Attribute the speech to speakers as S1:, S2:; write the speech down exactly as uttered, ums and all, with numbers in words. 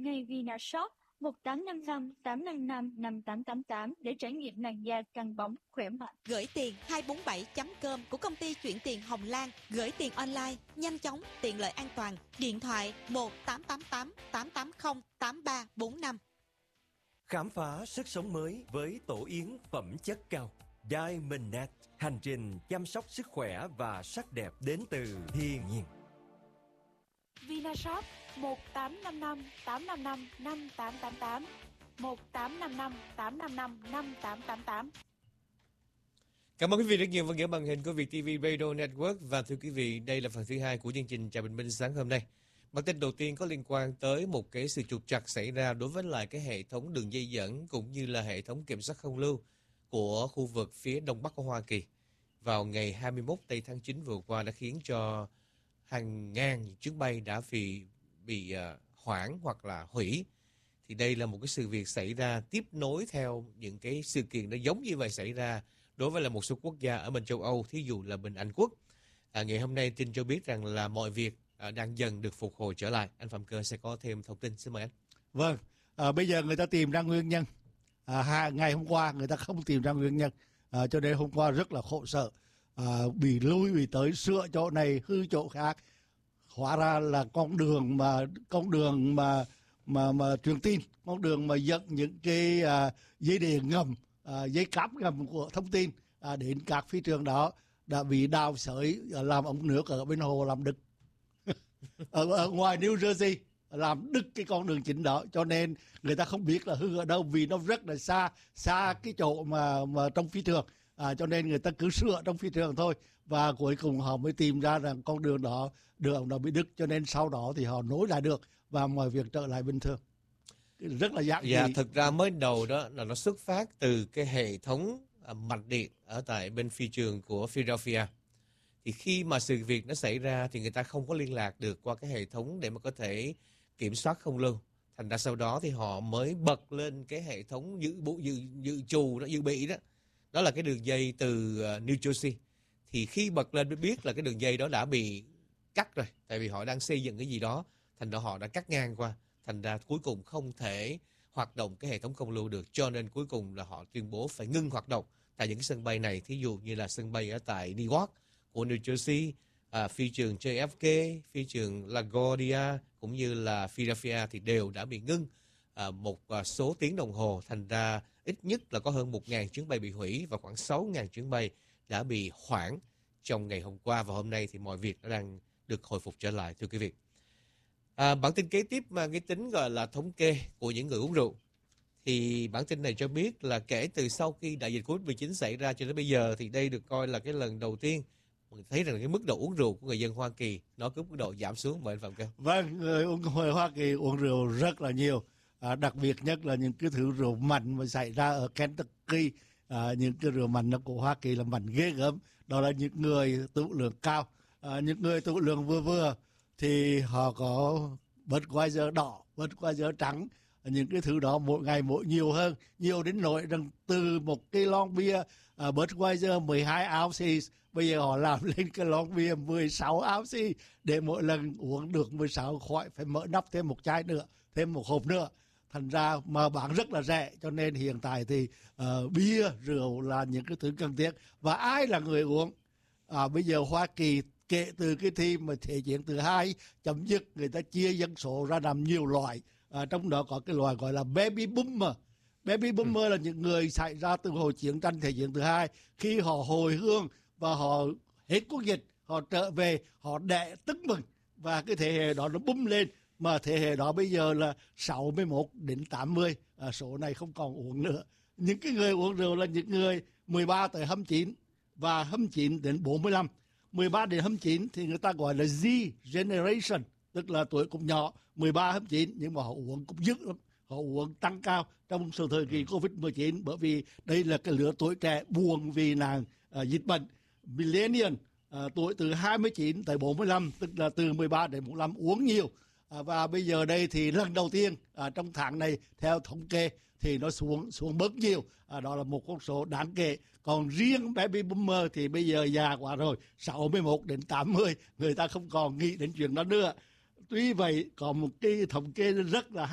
S1: ngay Vinashop một tám năm năm tám năm năm năm tám tám tám để trải nghiệm làn da căng bóng khỏe mạnh.
S2: Gửi tiền hai bốn bảy chấm com của công ty chuyển tiền Hồng Lan. Gửi tiền online, nhanh chóng, tiện lợi, an toàn. Điện thoại một tám tám tám tám tám không tám ba bốn năm.
S3: Khám phá sức sống mới với tổ yến phẩm chất cao Diamondnet. Hành trình chăm sóc sức khỏe và sắc đẹp đến từ thiên nhiên.
S1: Vinashop một tám năm năm tám năm năm năm tám tám tám một tám năm năm tám năm năm năm tám tám tám.
S4: Cảm ơn quý vị rất nhiều và nghĩa màn hình của Việt ti vi Radio Network. Và thưa quý vị, đây là phần thứ hai của chương trình Chào Bình Minh sáng hôm nay. Bản tin đầu tiên có liên quan tới một cái sự trục trặc xảy ra đối với lại cái hệ thống đường dây dẫn cũng như là hệ thống kiểm soát không lưu của khu vực phía đông bắc của Hoa Kỳ. Vào ngày hai mươi mốt tây tháng chín vừa qua đã khiến cho hàng ngàn chuyến bay đã bị, bị uh, hoãn hoặc là hủy. Thì đây là một cái sự việc xảy ra tiếp nối theo những cái sự kiện nó giống như vậy xảy ra đối với là một số quốc gia ở bên châu Âu, thí dụ là bên Anh Quốc. À, ngày hôm nay tin cho biết rằng là mọi việc à, đang dần được phục hồi trở lại. Anh Phạm Cơ sẽ có thêm thông tin. Xin mời anh.
S5: Vâng, à, bây giờ người ta tìm ra nguyên nhân. À, hai, ngày hôm qua người ta không tìm ra nguyên nhân, à, cho nên hôm qua rất là khổ sở. À, bị lui bị tới sửa chỗ này hư chỗ khác. Hóa ra là con đường mà con đường mà mà mà truyền tin, con đường mà dẫn những cái à, dây điện ngầm, à, dây cáp ngầm của thông tin à, đến các phi trường đó đã bị đào sới làm ống nước ở bên hồ làm đứt ở, ở ngoài New Jersey, làm đứt cái con đường chính đó, cho nên người ta không biết là hư ở đâu vì nó rất là xa xa cái chỗ mà mà trong phi trường. À, cho nên người ta cứ sửa trong phi trường thôi, và cuối cùng họ mới tìm ra rằng con đường đó đường đó bị đứt, cho nên sau đó thì họ nối lại được và mọi việc trở lại bình thường. Rất là giản dị.
S4: Dạ, thực ra mới đầu đó là nó xuất phát từ cái hệ thống mạch điện ở tại bên phi trường của Philadelphia. Thì khi mà sự việc nó xảy ra thì người ta không có liên lạc được qua cái hệ thống để mà có thể kiểm soát không lưu. Thành ra sau đó thì họ mới bật lên cái hệ thống dự bộ dự dự trù đó, dự bị đó. Đó là cái đường dây từ New Jersey. Thì khi bật lên mới biết là cái đường dây đó đã bị cắt rồi. Tại vì họ đang xây dựng cái gì đó. Thành ra họ đã cắt ngang qua. Thành ra cuối cùng không thể hoạt động cái hệ thống không lưu được. Cho nên cuối cùng là họ tuyên bố phải ngưng hoạt động tại những cái sân bay này. Thí dụ như là sân bay ở tại Newark của New Jersey, à, phi trường J F K, phi trường LaGuardia cũng như là Philadelphia thì đều đã bị ngưng à, một à, số tiếng đồng hồ. Thành ra ít nhất là có hơn một nghìn chuyến bay bị hủy và khoảng sáu nghìn chuyến bay đã bị hoãn trong ngày hôm qua, và hôm nay thì mọi việc đã đang được hồi phục trở lại, thưa quý vị. À, bản tin kế tiếp mà cái tính gọi là thống kê của những người uống rượu. Thì bản tin này cho biết là kể từ sau khi đại dịch covid mười chín xảy ra cho đến bây giờ thì đây được coi là cái lần đầu tiên mình thấy rằng cái mức độ uống rượu của người dân Hoa Kỳ nó có mức độ giảm xuống. Mời anh Phạm Cơ.
S5: Vâng, người uống người Hoa Kỳ uống rượu rất là nhiều, à, đặc biệt nhất là những cái thứ rượu mạnh mà xảy ra ở Kentucky. À, những cái rượu mạnh của Hoa Kỳ là mạnh ghê gớm. Đó là những người tụ lượng cao, à, những người tụ lượng vừa vừa thì họ có Budweiser đỏ, Budweiser trắng. Những cái thứ đó mỗi ngày mỗi nhiều hơn, nhiều đến nỗi rằng từ một cái lon bia uh, Budweiser mười hai ounces, bây giờ họ làm lên cái lon bia mười sáu ounces để mỗi lần uống được mười sáu khỏi phải mở nắp thêm một chai nữa, thêm một hộp nữa. Thành ra mà bán rất là rẻ, cho nên hiện tại thì uh, bia, rượu là những cái thứ cần thiết. Và ai là người uống? À, bây giờ Hoa Kỳ kể từ cái thi mà Thế chiến thứ hai chấm dứt, người ta chia dân số ra làm nhiều loại. À, trong đó có cái loại gọi là baby boomer. Baby boomer ừ. là những người xảy ra từ hồi chiến tranh Thế chiến thứ hai. Khi họ hồi hương và họ hết quốc dịch, họ trở về, họ đẻ tức mừng. Và cái thế hệ đó nó bung lên. Mà thế hệ đó bây giờ là sáu mươi mốt đến tám mươi. À, số này không còn uống nữa. Những cái người uống rượu là những người mười ba tới hai mươi chín và hai mươi chín đến bốn mươi lăm. mười ba đến hai mươi chín thì người ta gọi là Z generation, tức là tuổi cũng nhỏ, mười ba hai mươi chín, nhưng mà họ uống cũng dữ lắm, họ uống tăng cao trong sự thời kỳ covid mười chín, bởi vì đây là cái lứa tuổi trẻ buồn vì nạn uh, dịch bệnh. Millennial, uh, tuổi từ hai mươi chín tới bốn mươi lăm, tức là từ mười ba đến bốn mươi lăm uống nhiều. Uh, và bây giờ đây thì lần đầu tiên uh, trong tháng này theo thống kê thì nó xuống xuống bớt nhiều, à, đó là một con số đáng kể. Còn riêng baby boomer thì bây giờ già quá rồi, sáu mươi mốt đến tám mươi, người ta không còn nghĩ đến chuyện đó nữa. Tuy vậy có một cái thống kê rất là